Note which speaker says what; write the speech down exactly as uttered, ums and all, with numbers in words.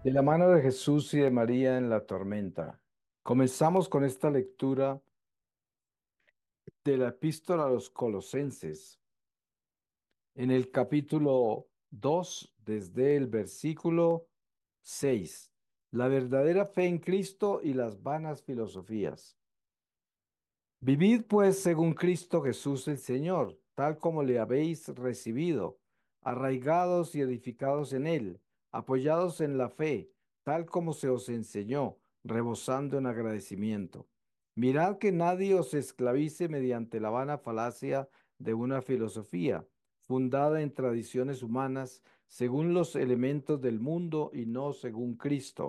Speaker 1: De la mano de Jesús y de María en la tormenta. Comenzamos con esta lectura de la epístola a los Colosenses, en el capítulo dos, desde el versículo seis. La verdadera fe en Cristo y las vanas filosofías. Vivid pues según Cristo Jesús el Señor, tal como le habéis recibido, arraigados y edificados en él, apoyados en la fe, tal como se os enseñó, rebosando en agradecimiento. Mirad que nadie os esclavice mediante la vana falacia de una filosofía, fundada en tradiciones humanas, según los elementos del mundo y no según Cristo.